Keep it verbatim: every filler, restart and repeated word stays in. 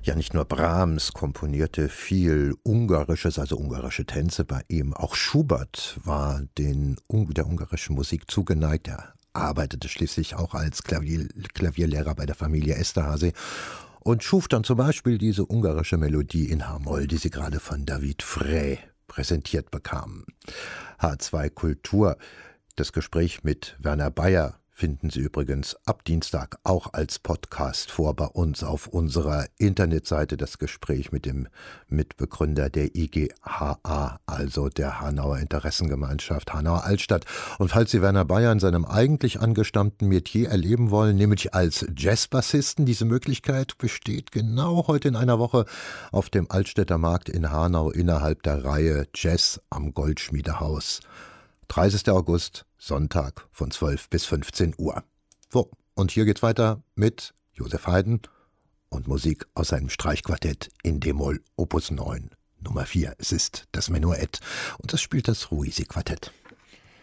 Ja, nicht nur Brahms komponierte viel Ungarisches, also ungarische Tänze bei ihm. Auch Schubert war den, der ungarischen Musik zugeneigt. Er arbeitete schließlich auch als Klavier, Klavierlehrer bei der Familie Esterházy und schuf dann zum Beispiel diese ungarische Melodie in H-Moll, die Sie gerade von David Frey präsentiert bekamen. H zwei Kultur, das Gespräch mit Werner Baier finden Sie übrigens ab Dienstag auch als Podcast vor bei uns auf unserer Internetseite. Das Gespräch mit dem Mitbegründer der I G H A, also der Hanauer Interessengemeinschaft Hanauer Altstadt. Und falls Sie Werner Baier in seinem eigentlich angestammten Metier erleben wollen, nämlich als Jazzbassisten, diese Möglichkeit besteht genau heute in einer Woche auf dem Altstädter Markt in Hanau innerhalb der Reihe Jazz am Goldschmiedehaus. dreißigster August, Sonntag von zwölf bis fünfzehn Uhr. So, und hier geht's weiter mit Joseph Haydn und Musik aus seinem Streichquartett in D-Moll Opus neun, Nummer vier. Es ist das Menuett und das spielt das Ruisi-Quartett.